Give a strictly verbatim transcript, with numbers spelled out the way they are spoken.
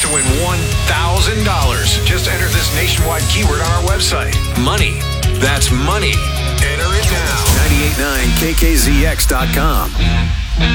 to win one thousand dollars. Just enter this nationwide keyword on our website. Money. That's money. Enter it now. nine eight nine K K Z X dot com.